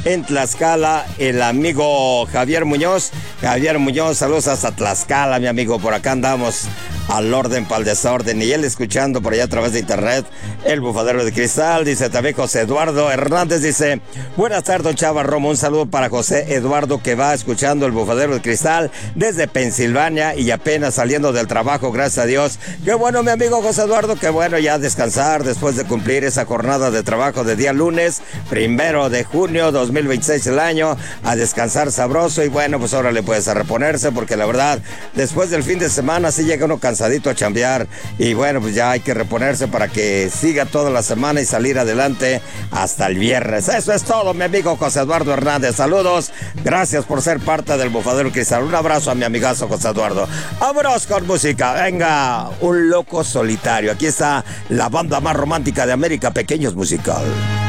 en Tlaxcala, el amigo Javier Muñoz. Javier Muñoz, saludos hasta Tlaxcala, mi amigo. Por acá andamos al orden para el desorden. Y él escuchando por allá a través de internet el Bufadero de Cristal. Dice también José Eduardo Hernández, dice: buenas tardes, don Chava Romo. Un saludo para José Eduardo, que va escuchando el Bufadero de Cristal desde Pensilvania y apenas saliendo del trabajo, gracias a Dios. Qué bueno, mi amigo José Eduardo, qué bueno ya descansar después de cumplir esa jornada de trabajo de día lunes, 1 de junio 2026 el año, a descansar sabroso. Y bueno, pues ahora le puedes a reponerse, porque la verdad, después del fin de semana sí llega uno cansadito a chambear, y bueno, pues ya hay que reponerse para que siga toda la semana y salir adelante hasta el viernes. Eso es todo, mi amigo José Eduardo Hernández. Saludos, gracias por ser parte del Bufadero Cristal. Un abrazo a mi amigazo José Eduardo. Vámonos con música. Venga, un loco solitario. Aquí está la banda más romántica de América, Pequeños Musical.